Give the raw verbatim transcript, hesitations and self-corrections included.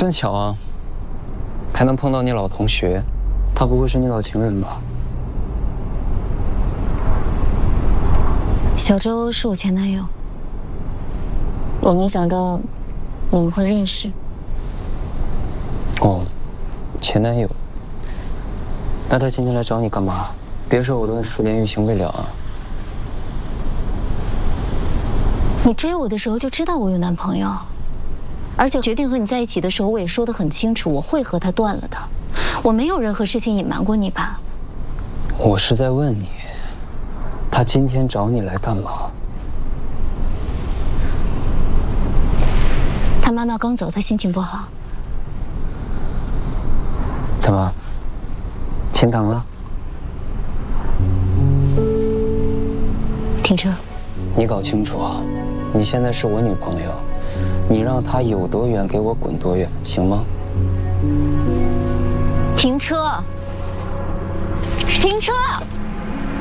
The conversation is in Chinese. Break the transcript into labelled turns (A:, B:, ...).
A: 真巧啊，还能碰到你老同学，他不会是你老情人吧？
B: 小周是我前男友，我没想到你们会认识。
A: 哦，前男友。那他今天来找你干嘛？别说藕断丝连、欲行未了啊！
B: 你追我的时候就知道我有男朋友，而且决定和你在一起的时候，我也说得很清楚，我会和他断了的。我没有任何事情隐瞒过你吧？
A: 我是在问你，他今天找你来干嘛？
B: 他妈妈刚走，他心情不好。
A: 怎么？钱塘了？
B: 停车！
A: 你搞清楚啊！你现在是我女朋友，你让她有多远给我滚多远，行吗？
B: 停车！停车！